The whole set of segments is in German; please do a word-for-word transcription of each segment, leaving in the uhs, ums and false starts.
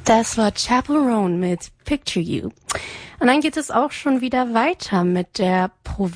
Das war Chaperone mit Picture You. Und dann geht es auch schon wieder weiter mit der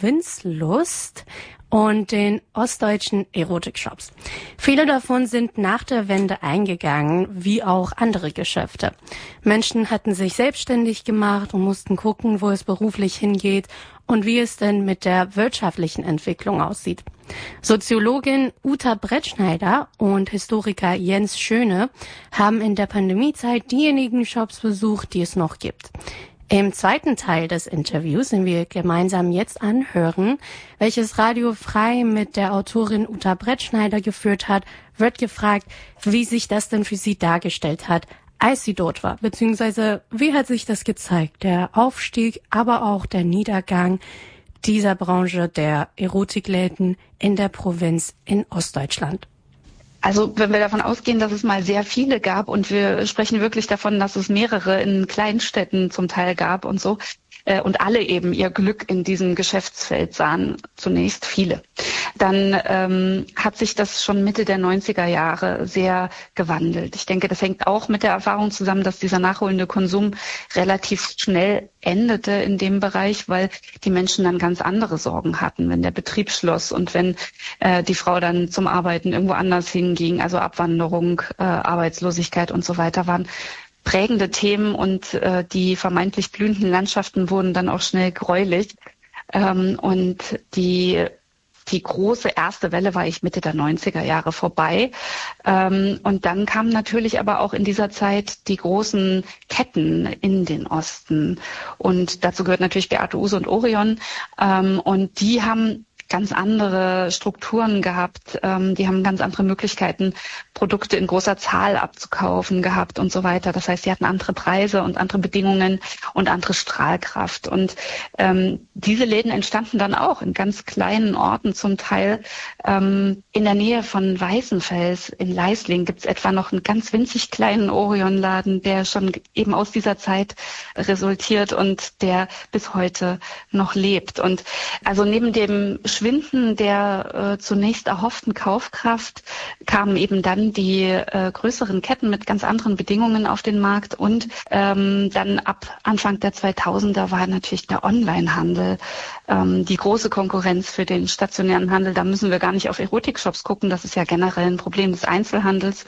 Provinzlust und den ostdeutschen Erotikshops. Viele davon sind nach der Wende eingegangen, wie auch andere Geschäfte. Menschen hatten sich selbstständig gemacht und mussten gucken, wo es beruflich hingeht und wie es denn mit der wirtschaftlichen Entwicklung aussieht. Soziologin Uta Brettschneider und Historiker Jens Schöne haben in der Pandemiezeit diejenigen Shops besucht, die es noch gibt. Im zweiten Teil des Interviews, den wir gemeinsam jetzt anhören, welches Radio Frei mit der Autorin Uta Brettschneider geführt hat, wird gefragt, wie sich das denn für sie dargestellt hat, als sie dort war, beziehungsweise wie hat sich das gezeigt, der Aufstieg, aber auch der Niedergang dieser Branche der Erotikläden in der Provinz in Ostdeutschland. Also wenn wir davon ausgehen, dass es mal sehr viele gab und wir sprechen wirklich davon, dass es mehrere in Kleinstädten zum Teil gab und so äh, und alle eben ihr Glück in diesem Geschäftsfeld sahen, zunächst viele, dann ähm, hat sich das schon Mitte der neunziger Jahre sehr gewandelt. Ich denke, das hängt auch mit der Erfahrung zusammen, dass dieser nachholende Konsum relativ schnell endete in dem Bereich, weil die Menschen dann ganz andere Sorgen hatten, wenn der Betrieb schloss und wenn äh, die Frau dann zum Arbeiten irgendwo anders hinging, also Abwanderung, äh, Arbeitslosigkeit und so weiter waren prägende Themen und äh, die vermeintlich blühenden Landschaften wurden dann auch schnell gräulich ähm, und die Die große erste Welle war ich Mitte der neunziger Jahre vorbei. Ähm, und dann kamen natürlich aber auch in dieser Zeit die großen Ketten in den Osten. Und dazu gehört natürlich Beate Uhse und Orion. Ähm, und die haben ganz andere Strukturen gehabt. Ähm, die haben ganz andere Möglichkeiten, Produkte in großer Zahl abzukaufen gehabt und so weiter. Das heißt, sie hatten andere Preise und andere Bedingungen und andere Strahlkraft. Und ähm, diese Läden entstanden dann auch in ganz kleinen Orten zum Teil. Ähm, in der Nähe von Weißenfels in Leisling gibt es etwa noch einen ganz winzig kleinen Orion-Laden, der schon eben aus dieser Zeit resultiert und der bis heute noch lebt. Und also neben dem Schwinden der äh, zunächst erhofften Kaufkraft kamen eben dann die äh, größeren Ketten mit ganz anderen Bedingungen auf den Markt und ähm, dann ab Anfang der zweitausender war natürlich der Onlinehandel ähm, die große Konkurrenz für den stationären Handel. Da müssen wir gar nicht auf Erotikshops gucken, das ist ja generell ein Problem des Einzelhandels.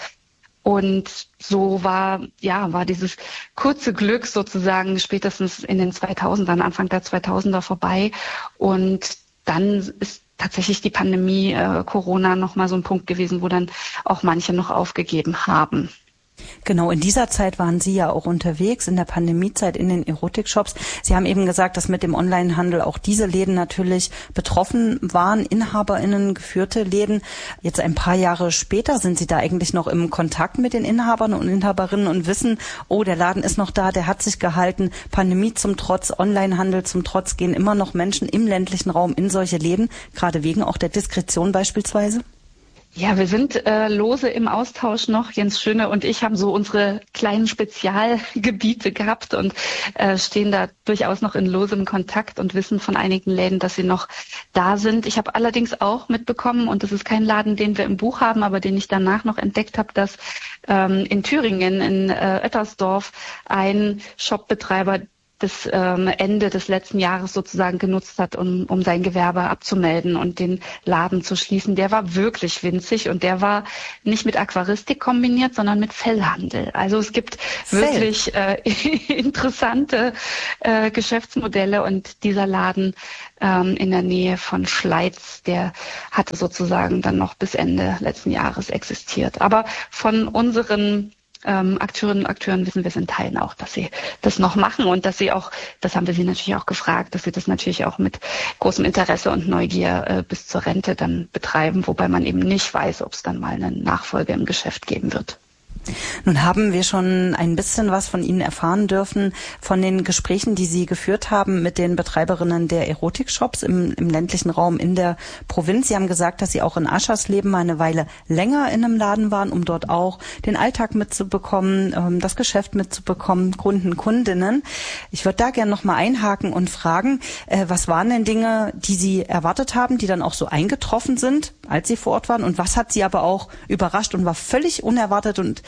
Und so war, ja, war dieses kurze Glück sozusagen spätestens in den zweitausendern, Anfang der zweitausender vorbei und dann ist tatsächlich die Pandemie, äh, Corona nochmal so ein Punkt gewesen, wo dann auch manche noch aufgegeben haben. Genau, in dieser Zeit waren Sie ja auch unterwegs, in der Pandemiezeit in den Erotikshops. Sie haben eben gesagt, dass mit dem Onlinehandel auch diese Läden natürlich betroffen waren, InhaberInnen geführte Läden. Jetzt ein paar Jahre später sind Sie da eigentlich noch im Kontakt mit den Inhabern und Inhaberinnen und wissen, oh, der Laden ist noch da, der hat sich gehalten. Pandemie zum Trotz, Onlinehandel zum Trotz, gehen immer noch Menschen im ländlichen Raum in solche Läden, gerade wegen auch der Diskretion beispielsweise? Ja, wir sind äh, lose im Austausch noch. Jens Schöne und ich haben so unsere kleinen Spezialgebiete gehabt und äh, stehen da durchaus noch in losem Kontakt und wissen von einigen Läden, dass sie noch da sind. Ich habe allerdings auch mitbekommen, und das ist kein Laden, den wir im Buch haben, aber den ich danach noch entdeckt habe, dass ähm, in Thüringen, in äh, Oettersdorf, ein Shopbetreiber das ähm, Ende des letzten Jahres sozusagen genutzt hat, um, um sein Gewerbe abzumelden und den Laden zu schließen. Der war wirklich winzig und der war nicht mit Aquaristik kombiniert, sondern mit Fellhandel. Also es gibt Fell. wirklich äh, interessante äh, Geschäftsmodelle und dieser Laden ähm, in der Nähe von Schleiz, der hatte sozusagen dann noch bis Ende letzten Jahres existiert. Aber von unseren Ähm, Akteurinnen und Akteuren wissen wir es in Teilen auch, dass sie das noch machen und dass sie auch, das haben wir sie natürlich auch gefragt, dass sie das natürlich auch mit großem Interesse und Neugier äh, bis zur Rente dann betreiben, wobei man eben nicht weiß, ob es dann mal eine Nachfolge im Geschäft geben wird. Nun haben wir schon ein bisschen was von Ihnen erfahren dürfen, von den Gesprächen, die Sie geführt haben mit den Betreiberinnen der Erotikshops im, im ländlichen Raum in der Provinz. Sie haben gesagt, dass Sie auch in Aschersleben mal eine Weile länger in einem Laden waren, um dort auch den Alltag mitzubekommen, das Geschäft mitzubekommen, Kunden, Kundinnen. Ich würde da gerne noch mal einhaken und fragen, was waren denn Dinge, die Sie erwartet haben, die dann auch so eingetroffen sind, als Sie vor Ort waren? Und was hat Sie aber auch überrascht und war völlig unerwartet und hat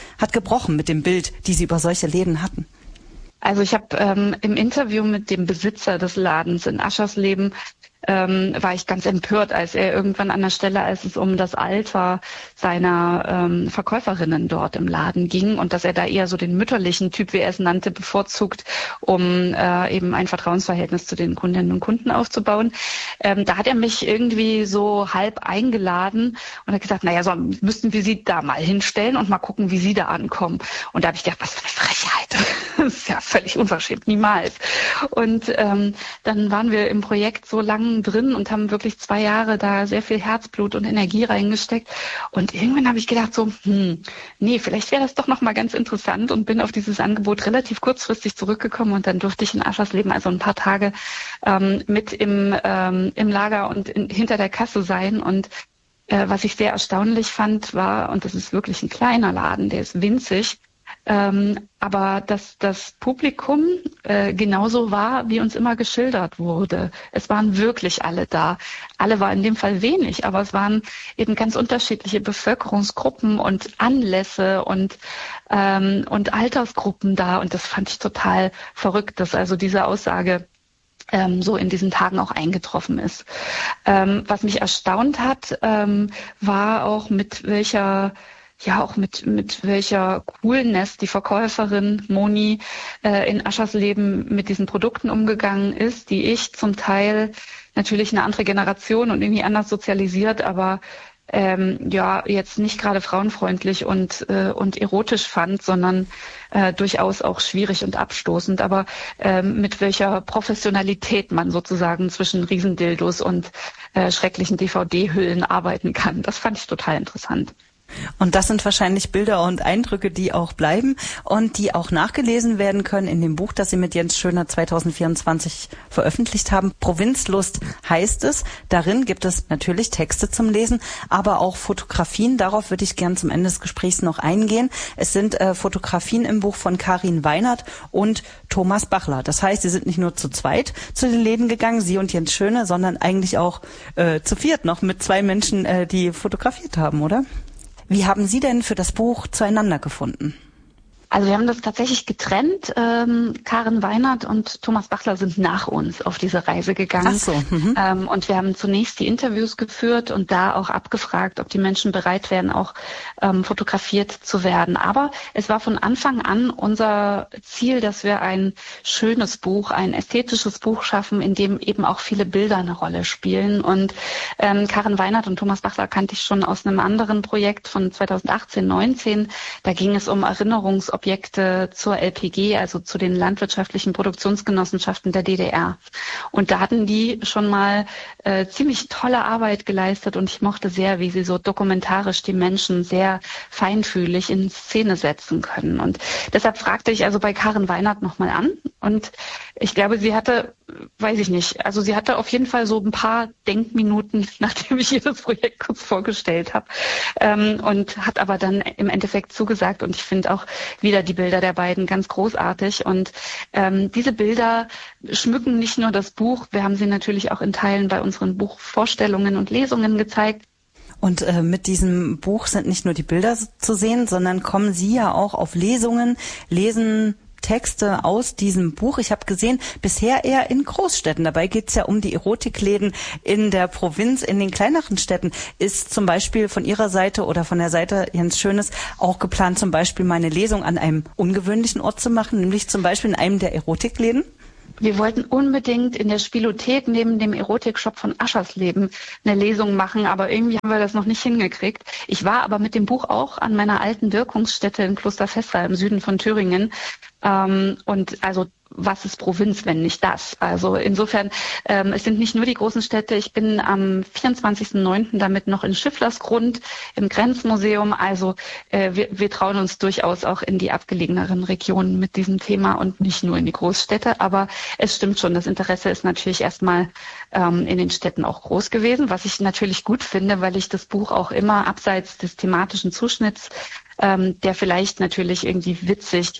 gebrochen mit dem Bild, die Sie über solche Läden hatten? Also ich habe ähm, im Interview mit dem Besitzer des Ladens in Aschersleben ähm, war ich ganz empört, als er irgendwann an der Stelle, als es um das Alter seiner ähm, Verkäuferinnen dort im Laden ging und dass er da eher so den mütterlichen Typ, wie er es nannte, bevorzugt, um äh, eben ein Vertrauensverhältnis zu den Kundinnen und Kunden aufzubauen. Ähm, da hat er mich irgendwie so halb eingeladen und hat gesagt, naja, so müssten wir sie da mal hinstellen und mal gucken, wie sie da ankommen. Und da habe ich gedacht, was für eine Frechheit. Das ist ja völlig unverschämt, niemals. Und ähm, dann waren wir im Projekt so lang drin und haben wirklich zwei Jahre da sehr viel Herzblut und Energie reingesteckt. Und irgendwann habe ich gedacht so, hm, nee, vielleicht wäre das doch noch mal ganz interessant und bin auf dieses Angebot relativ kurzfristig zurückgekommen und dann durfte ich in Aschersleben also ein paar Tage ähm, mit im, ähm, im Lager und in, hinter der Kasse sein. Und äh, was ich sehr erstaunlich fand war, und das ist wirklich ein kleiner Laden, der ist winzig, Ähm, aber dass das Publikum äh, genauso war, wie uns immer geschildert wurde. Es waren wirklich alle da. Alle war in dem Fall wenig, aber es waren eben ganz unterschiedliche Bevölkerungsgruppen und Anlässe und ähm, und Altersgruppen da. Und das fand ich total verrückt, dass also diese Aussage ähm, so in diesen Tagen auch eingetroffen ist. Ähm, was mich erstaunt hat, ähm, war auch mit welcher ja auch mit mit welcher Coolness die Verkäuferin Moni äh, in Aschersleben mit diesen Produkten umgegangen ist, die ich zum Teil natürlich eine andere Generation und irgendwie anders sozialisiert, aber ähm, ja jetzt nicht gerade frauenfreundlich und äh, und erotisch fand, sondern äh, durchaus auch schwierig und abstoßend, aber ähm, mit welcher Professionalität man sozusagen zwischen Riesendildos und äh, schrecklichen D V D-Hüllen arbeiten kann. Das fand ich total interessant. Und das sind wahrscheinlich Bilder und Eindrücke, die auch bleiben und die auch nachgelesen werden können in dem Buch, das Sie mit Jens Schöner zwanzig vierundzwanzig veröffentlicht haben. Provinzlust heißt es. Darin gibt es natürlich Texte zum Lesen, aber auch Fotografien. Darauf würde ich gern zum Ende des Gesprächs noch eingehen. Es sind äh, Fotografien im Buch von Karin Weinert und Thomas Bachler. Das heißt, Sie sind nicht nur zu zweit zu den Läden gegangen, Sie und Jens Schöner, sondern eigentlich auch äh, zu viert noch mit zwei Menschen, äh, die fotografiert haben, oder? Wie haben Sie denn für das Buch zueinander gefunden? Also wir haben das tatsächlich getrennt. Ähm, Karin Weinert und Thomas Bachler sind nach uns auf diese Reise gegangen. Ach so. Mhm. Ähm, und wir haben zunächst die Interviews geführt und da auch abgefragt, ob die Menschen bereit wären, auch ähm, fotografiert zu werden. Aber es war von Anfang an unser Ziel, dass wir ein schönes Buch, ein ästhetisches Buch schaffen, in dem eben auch viele Bilder eine Rolle spielen. Und ähm, Karin Weinert und Thomas Bachler kannte ich schon aus einem anderen Projekt von zweitausendachtzehn neunzehn. Da ging es um Erinnerungsobjekte Objekte zur L P G, also zu den landwirtschaftlichen Produktionsgenossenschaften der D D R. Und da hatten die schon mal äh, ziemlich tolle Arbeit geleistet und ich mochte sehr, wie sie so dokumentarisch die Menschen sehr feinfühlig in Szene setzen können. Und deshalb fragte ich also bei Karin Weinert nochmal an und ich glaube, sie hatte, weiß ich nicht, also sie hatte auf jeden Fall so ein paar Denkminuten, nachdem ich ihr das Projekt kurz vorgestellt habe ähm, und hat aber dann im Endeffekt zugesagt und ich finde auch wieder die Bilder der beiden ganz großartig und ähm, diese Bilder schmücken nicht nur das Buch, wir haben sie natürlich auch in Teilen bei unseren Buchvorstellungen und Lesungen gezeigt. Und äh, mit diesem Buch sind nicht nur die Bilder zu sehen, sondern kommen Sie ja auch auf Lesungen, lesen Texte aus diesem Buch. Ich habe gesehen, bisher eher in Großstädten. Dabei geht es ja um die Erotikläden in der Provinz, in den kleineren Städten. Ist zum Beispiel von Ihrer Seite oder von der Seite Jens Schönes auch geplant, zum Beispiel mal eine Lesung an einem ungewöhnlichen Ort zu machen, nämlich zum Beispiel in einem der Erotikläden? Wir wollten unbedingt in der Spielothek neben dem Erotikshop von Aschersleben eine Lesung machen, aber irgendwie haben wir das noch nicht hingekriegt. Ich war aber mit dem Buch auch an meiner alten Wirkungsstätte in Klosterfestra im Süden von Thüringen. Ähm, und also was ist Provinz, wenn nicht das? Also insofern, ähm, es sind nicht nur die großen Städte. Ich bin am vierundzwanzigsten neunten damit noch in Schifflersgrund im Grenzmuseum. Also äh, wir, wir trauen uns durchaus auch in die abgelegeneren Regionen mit diesem Thema und nicht nur in die Großstädte. Aber es stimmt schon, das Interesse ist natürlich erstmal ähm, in den Städten auch groß gewesen, was ich natürlich gut finde, weil ich das Buch auch immer abseits des thematischen Zuschnitts, ähm, der vielleicht natürlich irgendwie witzig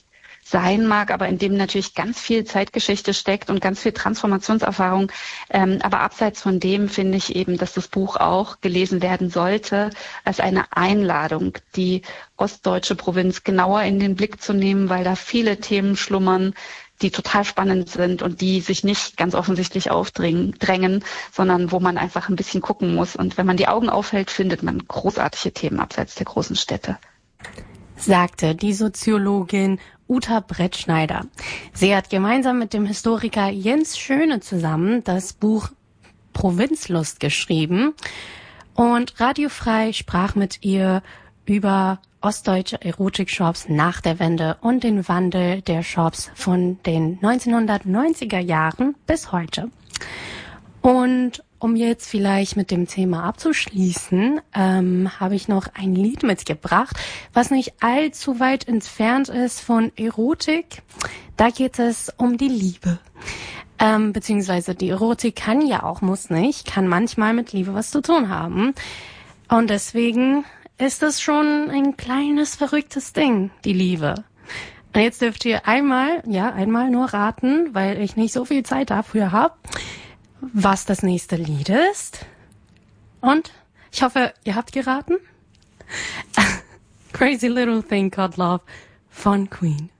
sein mag, aber in dem natürlich ganz viel Zeitgeschichte steckt und ganz viel Transformationserfahrung. Ähm, aber abseits von dem finde ich eben, dass das Buch auch gelesen werden sollte als eine Einladung, die ostdeutsche Provinz genauer in den Blick zu nehmen, weil da viele Themen schlummern, die total spannend sind und die sich nicht ganz offensichtlich aufdrängen, sondern wo man einfach ein bisschen gucken muss. Und wenn man die Augen aufhält, findet man großartige Themen abseits der großen Städte. Sagte die Soziologin Uta Brettschneider. Sie hat gemeinsam mit dem Historiker Jens Schöne zusammen das Buch Provinzlust geschrieben und Radio Frei sprach mit ihr über ostdeutsche Erotik-Shops nach der Wende und den Wandel der Shops von den neunzehnhundertneunziger Jahren bis heute. Und um jetzt vielleicht mit dem Thema abzuschließen, ähm, habe ich noch ein Lied mitgebracht, was nicht allzu weit entfernt ist von Erotik. Da geht es um die Liebe. Ähm, beziehungsweise die Erotik kann ja auch, muss nicht, kann manchmal mit Liebe was zu tun haben. Und deswegen ist es schon ein kleines, verrücktes Ding, die Liebe. Und jetzt dürft ihr einmal, ja, einmal nur raten, weil ich nicht so viel Zeit dafür habe, was das nächste Lied ist. Und ich hoffe, ihr habt geraten. Crazy Little Thing Called Love von Queen.